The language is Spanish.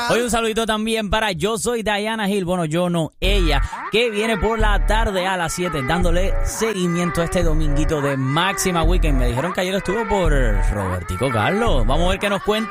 Hoy un saludito también para Yo Soy Diana Gil, bueno, yo no, ella, que viene por la tarde a las 7 dándole seguimiento a este dominguito de Máxima Weekend. Me dijeron que ayer estuvo por Robertico Carlos. Vamos a ver qué nos cuenta.